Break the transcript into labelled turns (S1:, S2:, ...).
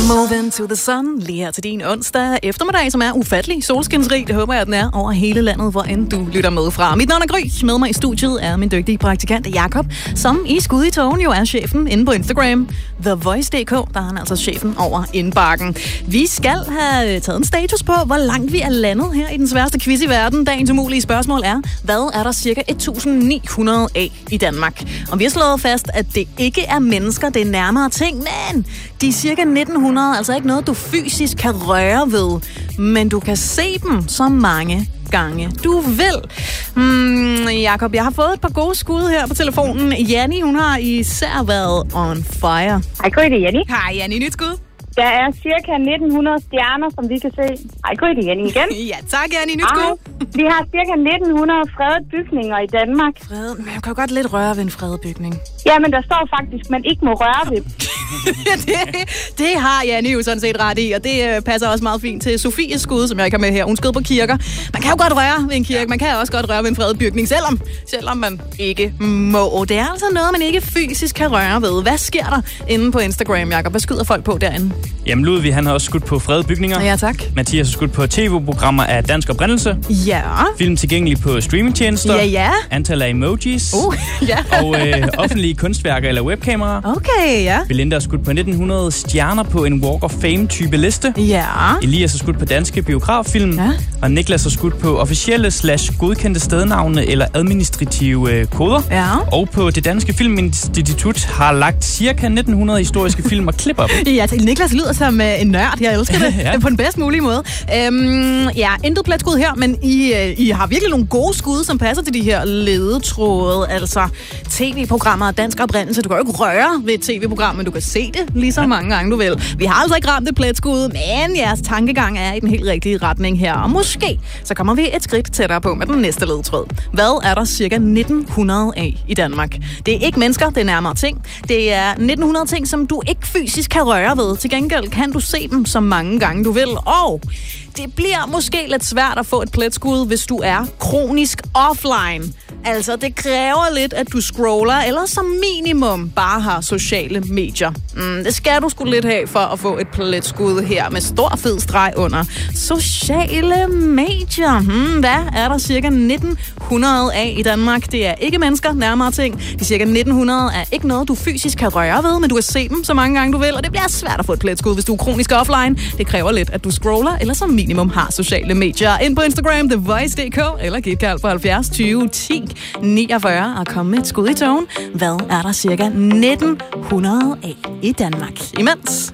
S1: Move into the sun, lige her til din onsdag eftermiddag, som er ufattelig solskinsrig. Det håber jeg, at den er over hele landet, hvor end du lytter med fra. Mit navn er Gry. Med mig i studiet er min dygtige praktikant Jakob, som i skud i togen jo er chefen inde på Instagram. TheVoice.dk, der er han altså chefen over indbakken. Vi skal have taget en status på, hvor langt vi er landet her i den sværeste quiz i verden. Dagens umulige spørgsmål er, hvad er der cirka 1900 af i Danmark? Og vi har slået fast, at det ikke er mennesker, det er nærmere ting, men de cirka 1900 altså ikke noget, du fysisk kan røre ved, men du kan se dem så mange gange du vil. Jakob, jeg har fået et par gode skud her på telefonen. Janni, hun har især været on fire.
S2: Hej, Gry, det er Janni.
S1: Hej, Janni, nyt skud.
S2: Der er cirka 1900 stjerner, som vi kan se. Hej, Gry, det er Janni igen.
S1: Ja, tak, Janni, nyt skud.
S2: Vi har cirka 1900 fredede bygninger i Danmark.
S1: Fredet? Men jeg kan jo godt lidt røre ved en fredet bygning.
S2: Ja, men der står faktisk, at man ikke må røre ved dem.
S1: det har Janni jo sådan set ret i, og det passer også meget fint til Sofies skud, som jeg ikke har med her. Hun skød på kirker. Man kan jo godt røre ved en kirke, man kan også godt røre ved en fredet bygning, selvom man ikke må. Det er altså noget, man ikke fysisk kan røre ved. Hvad sker der inde på Instagram, Jakob? Hvad skyder folk på derinde?
S3: Jamen, Ludvig, han har også skudt på fredede bygninger.
S1: Ja, tak.
S3: Mathias har skudt på tv-programmer af dansk oprindelse.
S1: Ja.
S3: Film tilgængelig på streamingtjenester.
S1: Ja.
S3: Antal af emojis.
S1: Ja.
S3: Og offentlige kunstværker eller webkameraer.
S1: Okay, ja.
S3: Belinda har skudt på 1900 stjerner på en Walk of Fame-type liste.
S1: Ja.
S3: Elias har skudt på danske biograffilm.
S1: Ja.
S3: Og Niklas har skudt på officielle/godkendte stednavne eller administrative koder.
S1: Ja.
S3: Og på det Danske Filminstitut har lagt cirka 1900 historiske film og klipper.
S1: Ja, Niklas lyder som en nørd. Jeg elsker det.
S3: Ja.
S1: På den bedst mulige måde. Intet pletskud her, men I har virkelig nogle gode skud, som passer til de her ledetråde. Altså tv-programmer af dansk oprindelse. Du kan jo ikke røre ved et tv-program, men du kan se det lige så mange gange, du vil. Vi har altså ikke ramt et pletskud, men jeres tankegang er i den helt rigtige retning her. Og måske så kommer vi et skridt tættere på med den næste ledetråd. Hvad er der cirka 1900 af i Danmark? Det er ikke mennesker, det er nærmere ting. Det er 1900 ting, som du ikke fysisk kan røre ved. Til gengæld kan du se dem så mange gange du vil. Og det bliver måske lidt svært at få et pletskud, hvis du er kronisk offline. Altså, det kræver lidt, at du scroller, eller som minimum bare har sociale medier. Det skal du sgu lidt have for at få et pletskud her med stor fed streg under. Sociale medier. Hvad er der cirka 1900 af i Danmark? Det er ikke mennesker, nærmere ting. De cirka 1900 er ikke noget, du fysisk kan røre ved, men du kan se dem så mange gange du vil, og det bliver svært at få et pletskud, hvis du er kronisk offline. Det kræver lidt, at du scroller, eller som minimum har sociale medier. Ind på Instagram, TheVoice.dk, eller giv et kald på 70 20 10 49 og kom med et skud i togen. Hvad er der cirka 1900 af i Danmark? Imens